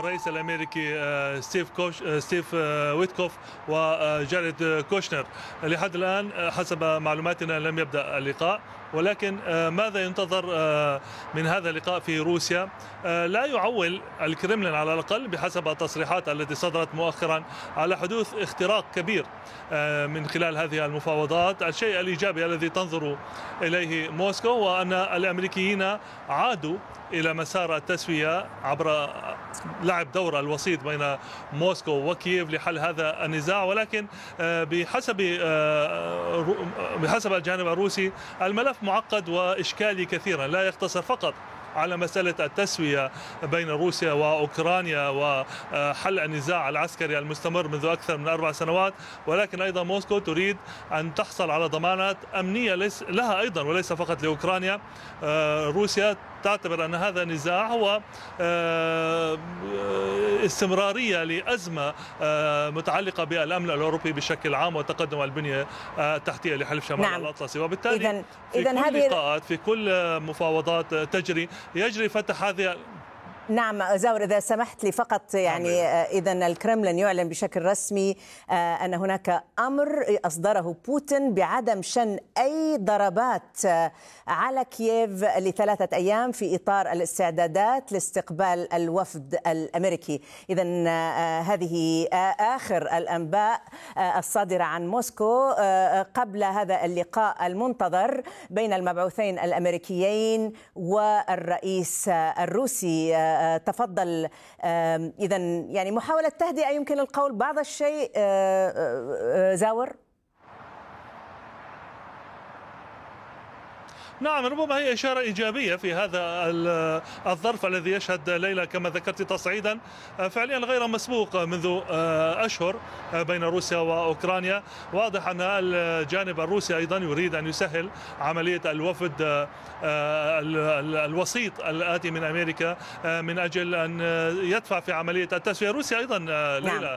الرئيس الأمريكي ستيف ويتكوف وجاريد كوشنر. لحد الآن حسب معلوماتنا لم يبدأ اللقاء، ولكن ماذا ينتظر من هذا اللقاء في روسيا؟ لا يعول الكرملين على الأقل بحسب التصريحات التي صدرت مؤخرا على حدوث اختراق كبير من خلال هذه المفاوضات. الشيء الإيجابي الذي تنظر إليه موسكو هو أن الأمريكيين عادوا إلى مسار التسوية عبر لعب دور الوسيط بين موسكو وكييف لحل هذا النزاع، ولكن بحسب الجانب الروسي الملف معقد وإشكالي كثيرا، لا يقتصر فقط على مسألة التسوية بين روسيا وأوكرانيا وحل النزاع العسكري المستمر منذ أكثر من 4 سنوات، ولكن أيضا موسكو تريد أن تحصل على ضمانات أمنية لها أيضا وليس فقط لأوكرانيا. روسيا تعتبر أن هذا النزاع هو استمرارية لأزمة متعلقة بالأمن الأوروبي بشكل عام وتقدم البنية التحتية لحلف شمال الأطلسي، وبالتالي في كل لقاءات في كل مفاوضات يجري فتح هذه. نعم زاور، إذا سمحت لي فقط، يعني إذا الكرملين يعلن بشكل رسمي أن هناك أمر أصدره بوتين بعدم شن أي ضربات على كييف ل3 أيام في إطار الاستعدادات لاستقبال الوفد الأمريكي. إذا هذه آخر الأنباء الصادرة عن موسكو قبل هذا اللقاء المنتظر بين المبعوثين الأمريكيين والرئيس الروسي. تفضل. إذا يعني محاولة تهدئة يمكن القول بعض الشيء. زاور. نعم، ربما هي إشارة إيجابية في هذا الظرف الذي يشهد ليلى كما ذكرت تصعيدا فعليا غير مسبوق منذ أشهر بين روسيا وأوكرانيا. واضح أن الجانب الروسي أيضا يريد أن يسهل عملية الوفد الوسيط الآتي من أمريكا من أجل أن يدفع في عملية التسوية. روسيا أيضا ليلى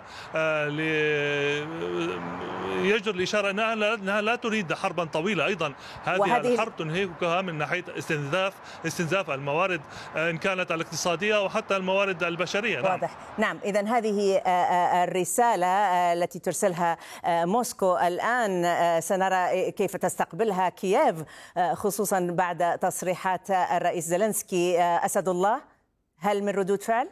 يجدر الإشارة أنها لا تريد حربا طويلة. أيضا هذه الحرب تنهيكها من ناحية استنزاف الموارد إن كانت الاقتصادية وحتى الموارد البشرية. واضح. نعم، إذا هذه الرسالة التي ترسلها موسكو الآن سنرى كيف تستقبلها كييف، خصوصا بعد تصريحات الرئيس زيلينسكي. أسد الله، هل من ردود فعل؟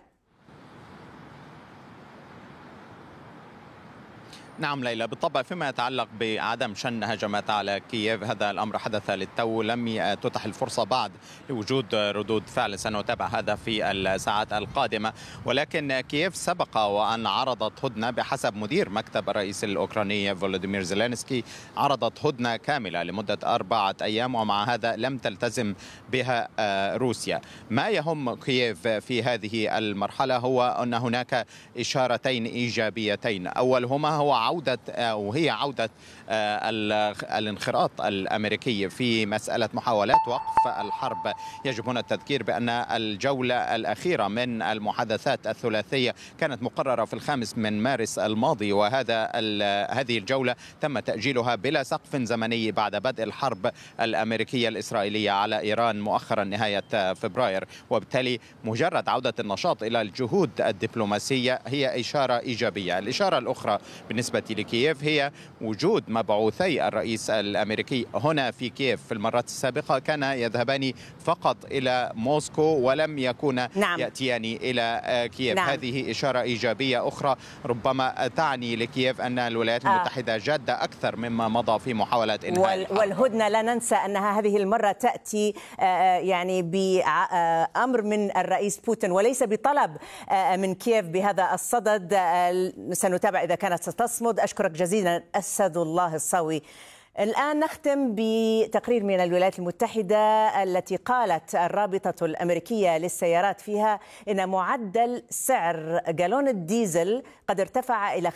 نعم ليلى، بالطبع فيما يتعلق بعدم شن هجمات على كييف هذا الأمر حدث للتو، لم تتح الفرصة بعد لوجود ردود فعل. سنتابع هذا في الساعات القادمة، ولكن كييف سبق وأن عرضت هدنة بحسب مدير مكتب الرئيس الأوكراني فولوديمير زيلينسكي، عرضت هدنة كاملة لمدة 4 أيام، ومع هذا لم تلتزم بها روسيا. ما يهم كييف في هذه المرحلة هو أن هناك إشارتين إيجابيتين، أولهما هو عودة الانخراط الأمريكي في مسألة محاولات وقف الحرب. يجب هنا التذكير بأن الجولة الأخيرة من المحادثات الثلاثية كانت مقررة في 5 مارس الماضي، هذه الجولة تم تأجيلها بلا سقف زمني بعد بدء الحرب الأمريكية الإسرائيلية على إيران مؤخرا نهاية فبراير، وبالتالي مجرد عودة النشاط إلى الجهود الدبلوماسية هي إشارة إيجابية. الإشارة الأخرى بالنسبة لكييف هي وجود مبعوثي الرئيس الأمريكي هنا في كييف. في المرات السابقة كان يذهبان فقط إلى موسكو ولم يكونا يأتيان إلى كييف. هذه إشارة إيجابية أخرى ربما تعني لكييف أن الولايات المتحدة جادة أكثر مما مضى في محاولة إنهاء الحرب. والهدنة لا ننسى أنها هذه المرة تأتي يعني بأمر من الرئيس بوتين وليس بطلب من كييف بهذا الصدد. سنتابع إذا كانت ستصمد. أشكرك جزيلا أسد الله الصاوي. الآن نختم بتقرير من الولايات المتحدة التي قالت الرابطة الأمريكية للسيارات فيها إن معدل سعر جالون الديزل قد ارتفع إلى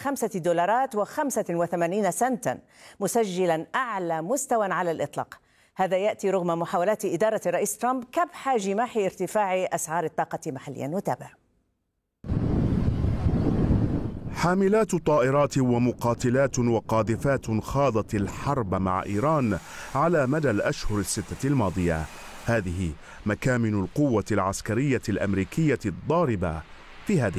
$5.85 مسجلا أعلى مستوى على الإطلاق. هذا يأتي رغم محاولات إدارة الرئيس ترامب كبح جماح ارتفاع أسعار الطاقة محليا. نتابع. حاملات طائرات ومقاتلات وقاذفات خاضت الحرب مع إيران على مدى الأشهر 6 الماضية. هذه مكامن القوة العسكرية الأمريكية الضاربة في هذه